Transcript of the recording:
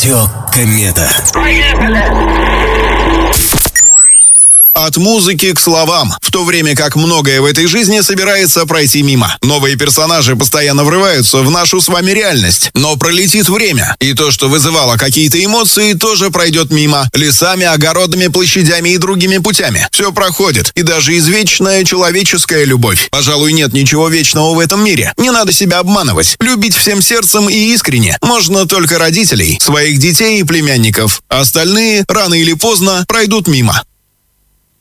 Радио Комета. От музыки к словам, в то время как многое в этой жизни собирается пройти мимо. Новые персонажи постоянно врываются в нашу с вами реальность, но пролетит время, и то, что вызывало какие-то эмоции, тоже пройдет мимо. Лесами, огородами, площадями и другими путями. Все проходит, и даже извечная человеческая любовь. Пожалуй, нет ничего вечного в этом мире. Не надо себя обманывать. Любить всем сердцем и искренне можно только родителей, своих детей и племянников. Остальные рано или поздно пройдут мимо.